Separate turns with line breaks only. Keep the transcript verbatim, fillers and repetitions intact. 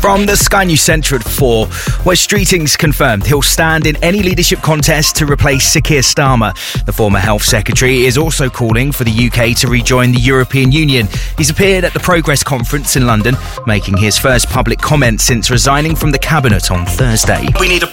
From the Sky News Centre at four, Wes Streeting's confirmed he'll stand in any leadership contest to replace Sir Keir Starmer. The former Health Secretary is also calling for the U K to rejoin the European Union. He's appeared at the Progress Conference in London, making his first public comment since resigning from the Cabinet on Thursday.
We need a